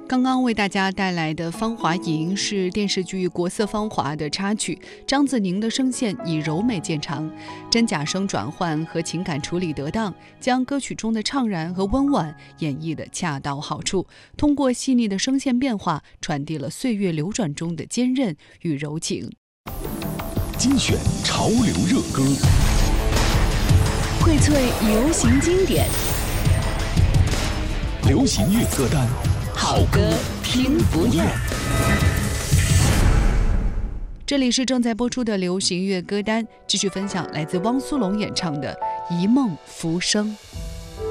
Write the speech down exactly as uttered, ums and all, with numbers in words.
刚刚为大家带来的《芳华吟》是电视剧《国色芳华》的插曲，张自宁的声线以柔美见长，真假声转换和情感处理得当，将歌曲中的怅然和温婉演绎得恰到好处，通过细腻的声线变化，传递了岁月流转中的坚韧与柔情。 精选潮流热歌， 荟萃流行经典， 流行乐歌单， 好歌听不厌。 这里是正在播出的流行乐歌单，继续分享来自汪苏泷演唱的《一梦浮生》。